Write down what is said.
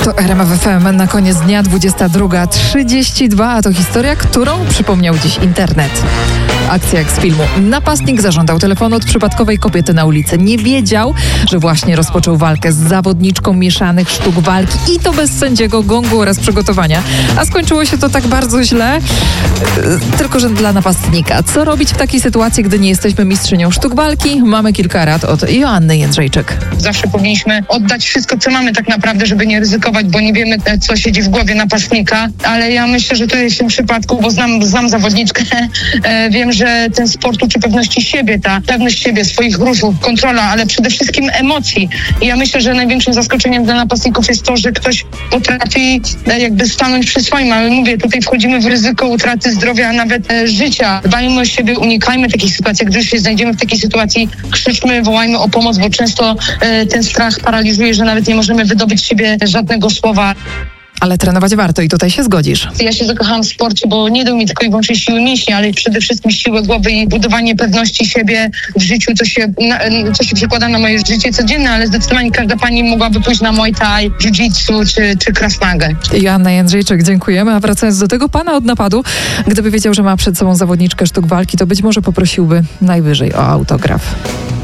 To RMF FM na koniec dnia 22:32, a to historia, którą przypomniał dziś internet. Akcja jak z filmu. Napastnik zażądał telefonu od przypadkowej kobiety na ulicy. Nie wiedział, że właśnie rozpoczął walkę z zawodniczką mieszanych sztuk walki i to bez sędziego, gongu oraz przygotowania. A skończyło się to tak bardzo źle, tylko że dla napastnika. Co robić w takiej sytuacji, gdy nie jesteśmy mistrzynią sztuk walki? Mamy kilka rad od Joanny Jędrzejczyk. Zawsze powinniśmy oddać wszystko, co mamy tak naprawdę, żeby nie ryzykować, bo nie wiemy, co siedzi w głowie napastnika, ale ja myślę, że to jest w tym przypadku, bo znam zawodniczkę, wiem, że ten sport uczy pewności siebie, ta pewność siebie, swoich ruchów, kontrola, ale przede wszystkim emocji. I ja myślę, że największym zaskoczeniem dla napastników jest to, że ktoś potrafi jakby stanąć przy swoim, ale mówię, tutaj wchodzimy w ryzyko utraty zdrowia, a nawet życia. Dbajmy o siebie, unikajmy takich sytuacji. Gdy się znajdziemy w takiej sytuacji, krzyczmy, wołajmy o pomoc, bo często ten strach paraliżuje, że nawet nie możemy wydobyć z siebie żadnego słowa. Ale trenować warto i tutaj się zgodzisz. Ja się zakochałam w sporcie, bo nie dał mi tylko i wyłącznie siły mięśni, ale przede wszystkim siłę głowy i budowanie pewności siebie w życiu, co się przekłada na moje życie codzienne, ale zdecydowanie każda pani mogłaby pójść na Muay Thai, Jiu-Jitsu czy Krav Magę. Joanna Jędrzejczyk, dziękujemy. A wracając do tego pana od napadu, gdyby wiedział, że ma przed sobą zawodniczkę sztuk walki, to być może poprosiłby najwyżej o autograf.